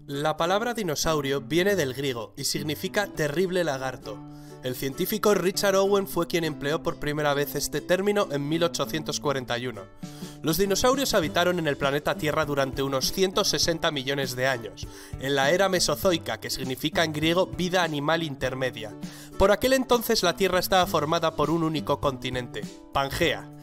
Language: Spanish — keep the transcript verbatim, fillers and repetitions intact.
La palabra dinosaurio viene del griego y significa terrible lagarto. El científico Richard Owen fue quien empleó por primera vez este término en mil ochocientos cuarenta y uno. Los dinosaurios habitaron en el planeta Tierra durante unos ciento sesenta millones de años, en la era mesozoica, que significa en griego vida animal intermedia. Por aquel entonces la Tierra estaba formada por un único continente, Pangea,